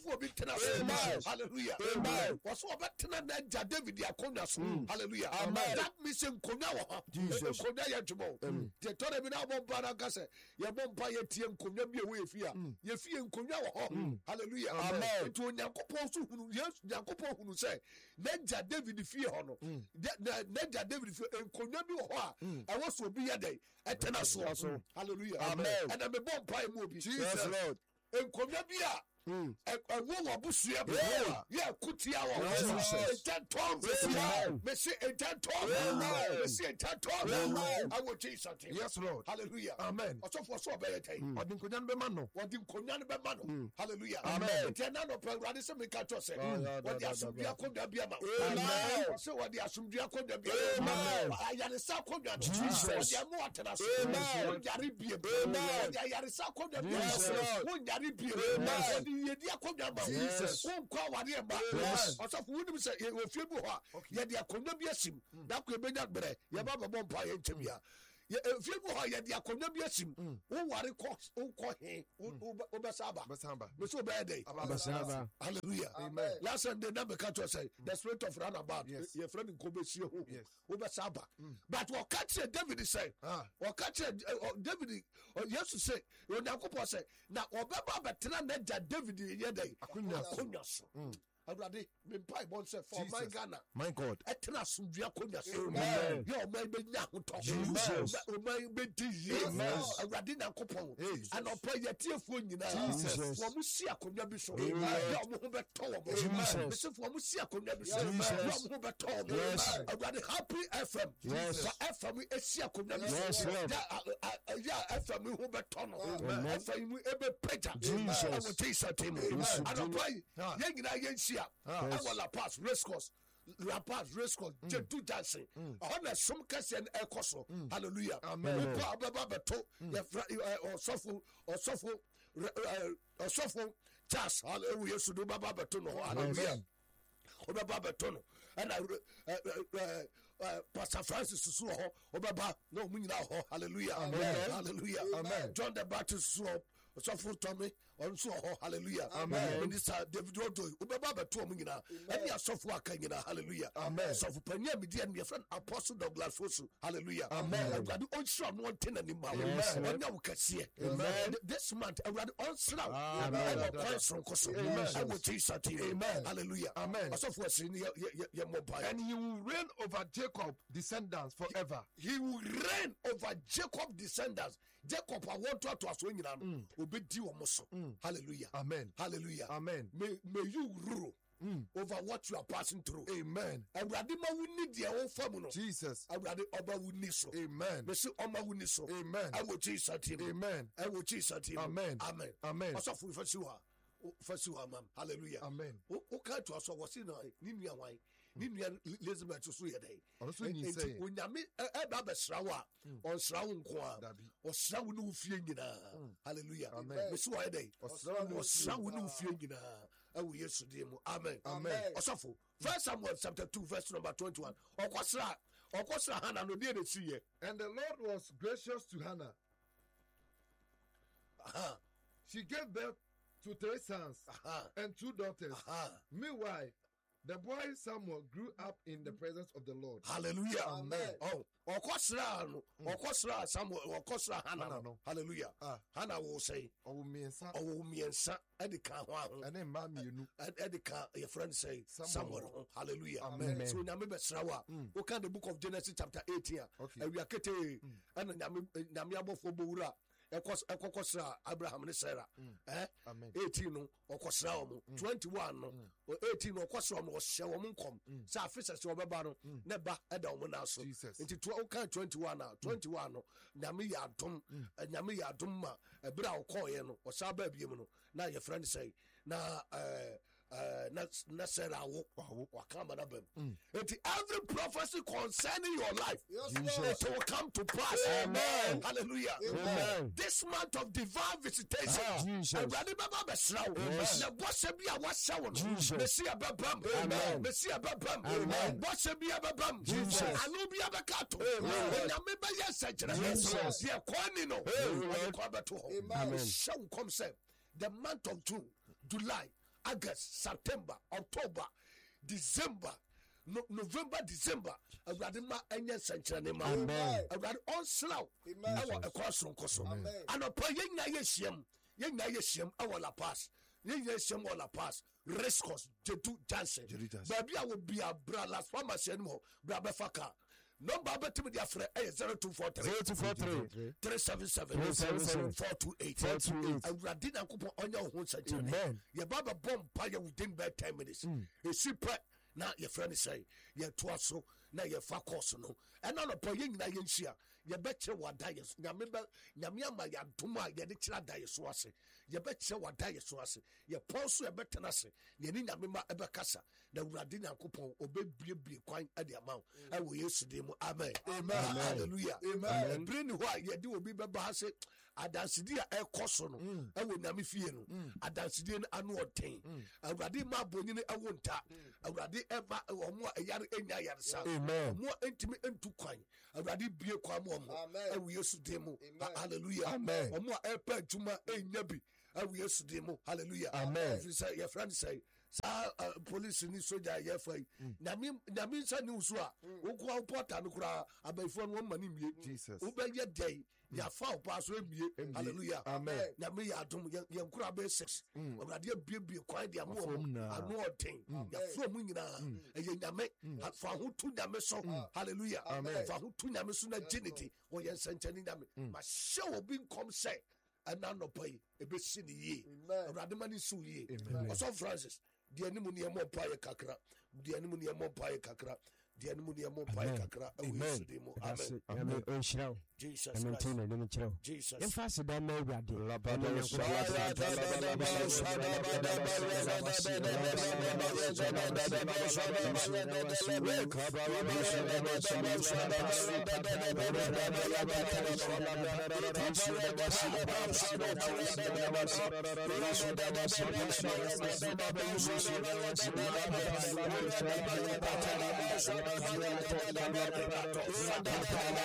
for big tenor. Hallelujah. Was so about tenor that David Yakonas. Hallelujah. That mission Konawa. Jesus. Konaya Jamo. The Torah now Baragasa. Yabompa Yetian Konami away fear. Yefi Konawa. Hallelujah. Amen. To Yakopo, yes, Yakopo who say, Nedja David fear honor. Nedja David fear and Konami. I was to be a day at tenor. Hallelujah. Amen. And I'm a bomb pie movie. Jesus Lord. And Konabia. A woman bushy up. Yeah, Kutia. Messi and Tanton. Messi and Tanton. I will change something. Yes, Lord. Hallelujah. Amen. Also for so bad. What in Kunyan Bemano? What in Kunyan Bemano? Hallelujah. Amen. Tenano Radisson Mikatose. What the Asubia Kundabiama. So what the Asubia Kundabiama. I had a Sakoda. Jesus. Yamuatanas. Yaribia. Yarisa Kundabiama. Jesus. Also, wouldn't say if you go, yet the Akondabiasim, that could be that bread. Yababa Bompa and Timia. If you go, yet the Akondabiasim, who are the cocks, who call him, Obasaba, Mr. Bade, Abasaba. Hallelujah. Amen. Last Sunday, number country say, the spirit of runabout, your friend in Kobesio, Obasaba. But what catch David say, or catch David, or yes to say, your Nakopo say, now, Obaba, but David, Yede, Akunas. Already, me pie bonse for my Ghana. My God. Etna Suvia Kunas. Amen. Your may be now talk. Jesus. May be Jesus. Already now coupon. And I'll pay your tear for you now. Jesus. For Musia Kunabiso. Jesus. For Musia Kunabiso. Already happy FM. Yes. For FM, Esia Kunabiso. Yeah, FM, who beton. FM, we ever picture. Jesus. I will taste a team. And I'll play. Yang La Paz race course. La Paz race course. Jedu dancing. On a some Cassian Ecoso. Hallelujah. Amen. Or Sofo Chas. Hallelujah. So do Baba Betono. Hallelujah. Obaba Betono. And Pastor Francis Suho. Obaba. No, hallelujah. Amen. Hallelujah. Amen. John the Baptist Suho. So Tommy, also, hallelujah. Amen. Minister David Rodo, Ubaba Tomina, and your software Kangina, hallelujah. Amen. So for Pania Media and your friend Apostle Douglas Fosu, hallelujah. Amen. I got on strong 110 anymore. Amen. Now we can see it. Amen. This month, I got on strong. Amen. I will teach that. Amen. Hallelujah. Amen. So for your mobile. And he will reign over Jacob descendants forever. He will reign over Jacob descendants. Jacob, I want to swing in. Hallelujah. Amen. Hallelujah. Amen. May you rule over what you are passing through. Amen. Abradima will need their own family. Jesus. Abradi Oba will need so. Amen. Messi Oma will need so. Amen. I will chase at him. Amen. I will chase at him. Amen. Amen. Amen. Also for Fasua. Fasua, ma'am. Hallelujah. Amen. Who can't to us was in Nimia wine. Nimia Elizabeth to swear day. Also, you say, when Yami Baba Srawa or Srawn Kwa or Srawunu Fiangina. Hallelujah. Amen. Mesua day or Srawunu Fiangina. I will yes to them. Amen. Amen. Also, First Samuel chapter 2, verse number 21. Okosra Hannah no be the see. And the Lord was gracious to Hannah. She gave birth to 3 sons and 2 daughters. Meanwhile, the boy Samuel grew up in the presence of the Lord. Hallelujah. Amen. Oh, Okosra Samuel, Okosra Hannah. Hallelujah. Hannah will say, oh, me and son. Edika, and then mammy, you Edika, your friend say, Samuel. Hallelujah. Amen. So, Namibet Srawa, what kind of book of Genesis chapter 8 here? And we are Kete, and Namiabo for Bura. Ekosra Abraham and Sarah. 18 okosra 21 18 okosra was shawom sa fishes obeba no neba eda na so into 21 now 21 nyame ya dom ma ebra okoye no osaba biem no na your friend say na Sarah wakamba na bem. Every prophecy concerning your life it will come to pass. Amen. Hallelujah. Amen. This month of divine visitation, everybody baba besraw. Na bose bia wasawo no. Mesia babam. Amen. Mesia babam. Amen. Bose bia babam. Jesus. Anu bia bakato. Na me ba yesajira. Jesus. Ye kwani no. Amen. Amen. The month of June, July, August, September, October, December, November, December, awurade ma enye senchene ma awurade on slow awo ekwaso nkoso anopa yenya yehiem awo La Paz yenya yehiem awo La Paz race course Jedu Jansen baby awo bia bra Las Palmas enmo bra befaka number betimi dia frɛ 0243 377 428 awurade nankopɔ onya ho senchene ye baba bomb pa ye within by 10 minutes esipɛ na your friend say ye toa so na ye fa course no ena no po ye nyina ye nhia ye be kire wada ye nyame ama ya doma ye de kire da ye so ase ye be kire wada ye so ase ye pon so ye betena ase ye ni nyame ma ebe kasa na urade nyankopon obebiebie kwan ade amaw e wo Yesu de mu amen hallelujah amen bring ho ye de obi beba ha se adansidi a ekoso no e wo nyame fie no adansidi no anu oten urade ma bonyine e wo nta urade eba omo eyare enya yare sa omo entimi entu kwan urade bie kwa mo e wo Yesu de mu hallelujah amen omo epa adwuma enya bi e wo Yesu de mu hallelujah amen your friend say sa police ni soldier ye fa nyame nsa ni usu a wo ko porta no kura abaifo no ma ni mie Jesus wo be ye dey ya fa opa so emie hallelujah amen nyame ya adom ye nkura be 6 urade bie kwan dia mo anu oten ya from nyina ye nyame fa ho tu nyame so hallelujah amen fa ho tu nyame so na genity wo ye nsanchani nyame ma show obi nkom say ana no pay ebe si ni ye urade mani so ye also Francis the animal near more pie kakra, the animal near more pie kakra, the animal near more pie kakra. Amen. Amen. Jesus. Jesus. In fact, that may be